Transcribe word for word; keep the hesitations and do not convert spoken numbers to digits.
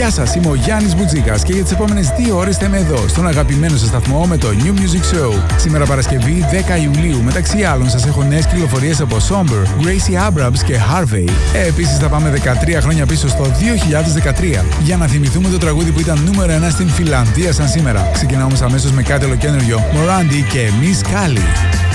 Γεια σας, είμαι ο Γιάννης Μπουτζίκας και για τις επόμενες δύο ώρες θα είμαι εδώ, στον αγαπημένο σας σταθμό με το New Music Show. Σήμερα Παρασκευή δέκα Ιουλίου, μεταξύ άλλων σας έχω νέες κυκλοφορίες από Somber, Gracie Abrams και Harvey. Ε, επίσης θα πάμε δεκατρία χρόνια πίσω στο δύο χιλιάδες δεκατρία για να θυμηθούμε το τραγούδι που ήταν νούμερο ένα στην Φιλανδία σαν σήμερα. Ξεκινάμε όμως αμέσως με κάτι ολοκένουργιο, Morandi και Miss Kali.